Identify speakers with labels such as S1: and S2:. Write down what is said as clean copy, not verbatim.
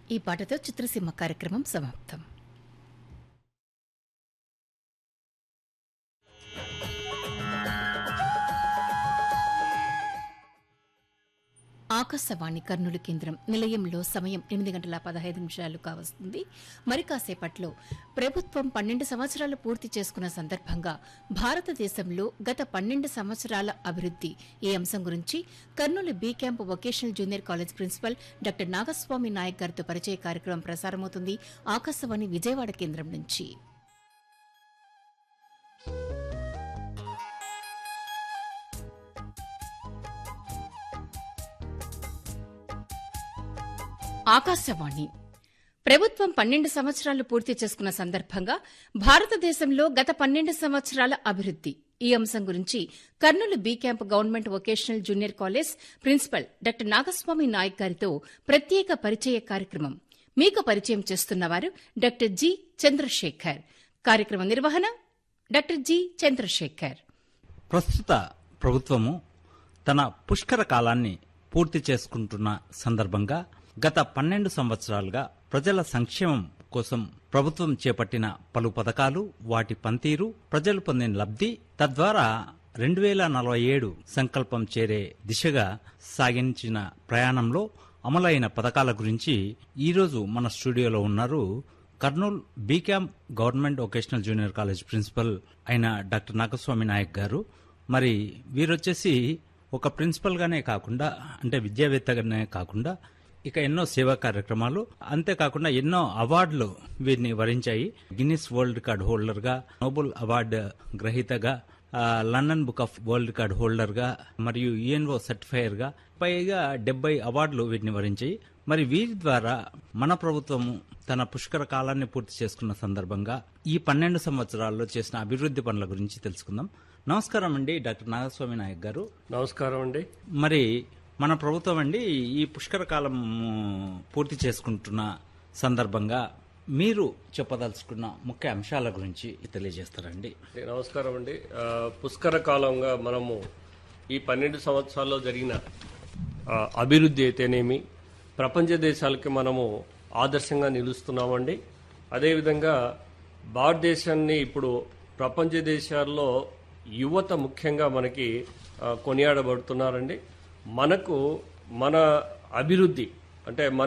S1: ఈ పాటతో చిత్రసీమ కార్యక్రమం సమాప్తం. ఆకాశవాణి కర్నూలు కేంద్రం నిలయంలో సమయం 8:15 కావస్తుంది. మరి కాసేపట్లో ప్రభుత్వం 12 సంవత్సరాలు పూర్తి చేసుకున్న సందర్భంగా భారతదేశంలో గత 12 సంవత్సరాల అభివృద్ది ఈ అంశం గురించి Kurnool B camp vocational junior college principal doctor Nagaswamy Naik గారితో పరిచయ కార్యక్రమం ప్రసారమవుతుంది ఆకాశవాణి విజయవాడ కేంద్రం నుంచి. ఆకాశవాణి ప్రభుత్వం 12 సంవత్సరాలు పూర్తి చేసుకున్న సందర్భంగా భారతదేశంలో గత 12 సంవత్సరాల అభివృద్ది ఈ అంశం గురించి Kurnool B camp government vocational junior college principal doctor Nagaswamy Naik గారితో ప్రత్యేక పరిచయ కార్యక్రమం. మీకు పరిచయం చేస్తున్నవారు డాక్టర్ జి చంద్రశేఖర్. కార్యక్రమ నిర్వహణ డాక్టర్ జి చంద్రశేఖర్.
S2: ప్రస్తుత ప్రభుత్వము తన పుష్కర కాలాన్ని పూర్తి చేసుకుంటున్న సందర్భంగా గత 12 సంవత్సరాలుగా ప్రజల సంక్షేమం కోసం ప్రభుత్వం చేపట్టిన పలు పథకాలు, వాటి పనితీరు, ప్రజలు పొందిన లబ్ధి, తద్వారా 2047 సంకల్పం చేరే దిశగా సాగించిన ప్రయాణంలో అమలైన పథకాల గురించి ఈరోజు మన స్టూడియోలో ఉన్నారు Kurnool B camp government vocational junior college principal అయిన డాక్టర్ నాగస్వామి నాయక్ గారు. మరి వీరొచ్చేసి ఒక ప్రిన్సిపల్గానే కాకుండా, అంటే విద్యావేత్తగానే కాకుండా, ఇక ఎన్నో సేవా కార్యక్రమాలు, అంతేకాకుండా ఎన్నో అవార్డులు వీరిని వరించాయి. Guinness world record హోల్డర్గా, Nobel award గ్రహీతగా, London book of world record హోల్డర్గా మరియు యుఎన్ఓ సర్టిఫైయర్గా పైగా 70 అవార్డులు వీరిని వరించాయి. మరి వీరి ద్వారా మన ప్రభుత్వము తన పుష్కర కాలాన్ని పూర్తి చేసుకున్న సందర్భంగా ఈ 12 సంవత్సరాల్లో చేసిన అభివృద్ధి పనుల గురించి తెలుసుకుందాం. నమస్కారం అండి డాక్టర్ నాగస్వామి నాయక్ గారు.
S3: నమస్కారం అండి.
S2: మరి మన ప్రభుత్వం అండి ఈ పుష్కర కాలం పూర్తి చేసుకుంటున్న సందర్భంగా మీరు చెప్పదలుచుకున్న ముఖ్య అంశాల గురించి తెలియజేస్తారండి.
S3: నమస్కారం అండి. పుష్కర కాలంగా మనము ఈ 12 సంవత్సరాల్లో జరిగిన అభివృద్ధి అయితేనేమి, ప్రపంచ దేశాలకి మనము ఆదర్శంగా నిలుస్తున్నామండి. అదేవిధంగా భారతదేశాన్ని ఇప్పుడు ప్రపంచ దేశాల్లో యువత ముఖ్యంగా మనకి కొనియాడబడుతున్నారండి. మనకు మన అభివృద్ధి అంటే